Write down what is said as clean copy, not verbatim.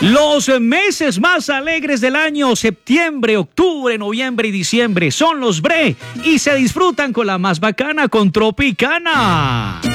Los meses más alegres del año, septiembre, octubre, noviembre y diciembre, son los Bre y se disfrutan con la más bacana, con Tropicana.